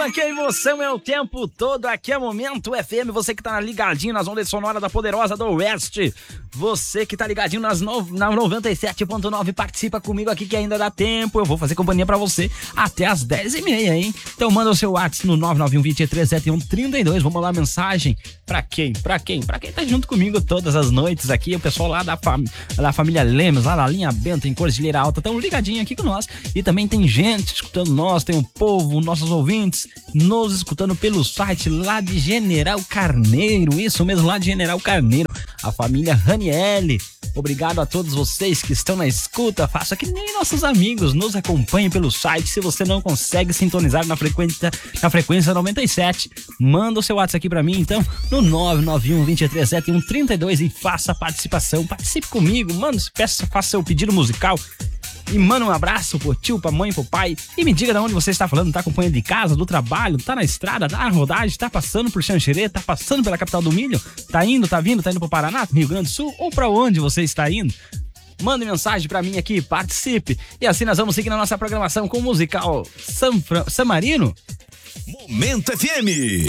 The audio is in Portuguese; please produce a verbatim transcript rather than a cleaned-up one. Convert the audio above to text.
Aqui é emoção, é o tempo todo, aqui é Momento F M, você que tá ligadinho nas ondas sonoras da Poderosa do Oeste, você que tá ligadinho nas no, na noventa e sete ponto nove, participa comigo aqui que ainda dá tempo, eu vou fazer companhia pra você até as dez e meia, hein? Então manda o seu WhatsApp no nove nove um, dois três sete um, três dois, vamos lá, mensagem pra quem? Pra quem? Pra quem tá junto comigo todas as noites aqui, o pessoal lá da, fam, da família Lemos, lá na linha Bento, em Cordilheira Alta, tão ligadinho aqui com nós, e também tem gente escutando nós, tem o povo, nossos ouvintes, nos escutando pelo site lá de General Carneiro, isso mesmo, lá de General Carneiro, a família Ranielli. Obrigado a todos vocês que estão na escuta, faça que nem nossos amigos, nos acompanhem pelo site. Se você não consegue sintonizar na frequência, na frequência noventa e sete, manda o seu WhatsApp aqui pra mim, então, no nove nove um, dois três sete um, três dois e faça a participação, participe comigo, manda, peça, faça seu pedido musical. E manda um abraço pro tio, pra mãe, pro pai. E me diga de onde você está falando. Tá acompanhando de casa, do trabalho, tá na estrada, tá na rodagem, tá passando por Xanxerê, tá passando pela capital do milho, tá indo, tá vindo, tá indo pro Paraná, Rio Grande do Sul, ou pra onde você está indo. Mande mensagem pra mim aqui, participe. E assim nós vamos seguir na nossa programação com o musical San, Fran... San Marino. Momento F M.